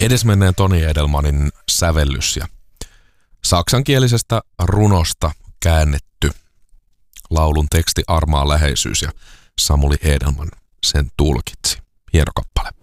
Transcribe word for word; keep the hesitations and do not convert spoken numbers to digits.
Edesmenneen Toni Edelmanin sävellys ja saksankielisestä runosta käännetty laulun teksti Armaan läheisyys ja Samuli Edelman sen tulkitsi. Hieno kappale.